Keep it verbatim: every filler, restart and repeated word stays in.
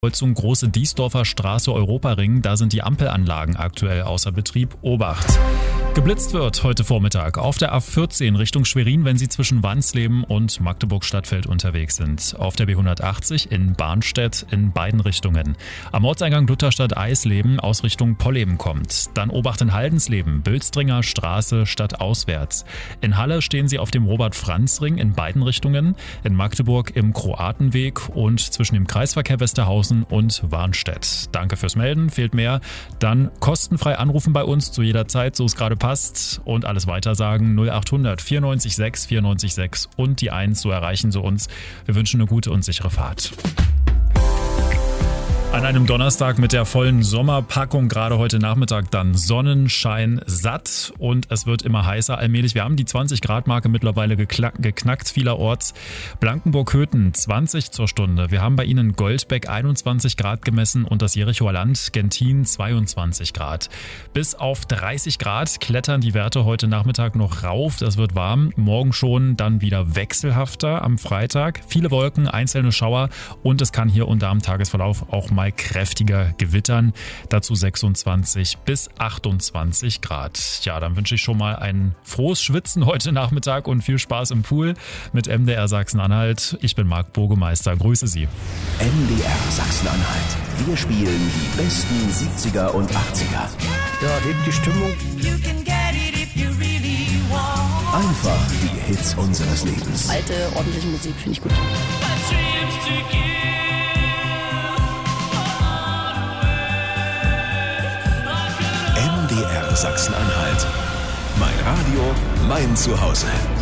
Kreuzung Große Diesdorfer Straße Europaring, da sind die Ampelanlagen aktuell außer Betrieb. Obacht! Geblitzt wird heute Vormittag auf der A vierzehn Richtung Schwerin, wenn Sie zwischen Wansleben und Magdeburg-Stadtfeld unterwegs sind. Auf der B hundertachtzig in Barnstedt in beiden Richtungen. Am Ortseingang Lutherstadt-Eisleben aus Richtung Polleben kommt. Dann Obacht in Haldensleben, Bülstringer Straße stadtauswärts. In Halle stehen Sie auf dem Robert-Franz-Ring in beiden Richtungen. In Magdeburg im Kroatenweg und zwischen dem Kreisverkehr Westerhausen und Warnstedt. Danke fürs Melden. Fehlt mehr? Dann kostenfrei anrufen bei uns zu jeder Zeit, so es gerade passt, und alles weiter sagen. null achthundert vierundneunzig sechs vierundneunzig sechs und die eins, so erreichen Sie uns. Wir wünschen eine gute und sichere Fahrt. An einem Donnerstag mit der vollen Sommerpackung, gerade heute Nachmittag dann Sonnenschein satt und es wird immer heißer allmählich. Wir haben die zwanzig Grad Marke mittlerweile geknackt, geknackt vielerorts. Blankenburg-Höthen zwanzig zur Stunde. Wir haben bei Ihnen Goldbeck einundzwanzig Grad gemessen und das Jerichoer Land Gentin zweiundzwanzig Grad. Bis auf dreißig Grad klettern die Werte heute Nachmittag noch rauf. Das wird warm. Morgen schon dann wieder wechselhafter am Freitag. Viele Wolken, einzelne Schauer und es kann hier und da am Tagesverlauf auch mal kräftiger gewittern. Dazu sechsundzwanzig bis achtundzwanzig Grad. Ja, dann wünsche ich schon mal ein frohes Schwitzen heute Nachmittag und viel Spaß im Pool mit M D R Sachsen-Anhalt. Ich bin Marc Burgemeister. Grüße Sie. M D R Sachsen-Anhalt. Wir spielen die besten siebziger und achtziger. Ja, hebt die Stimmung. Einfach die Hits unseres Lebens. Alte, ordentliche Musik finde ich gut. M D R Sachsen-Anhalt. Mein Radio, mein Zuhause.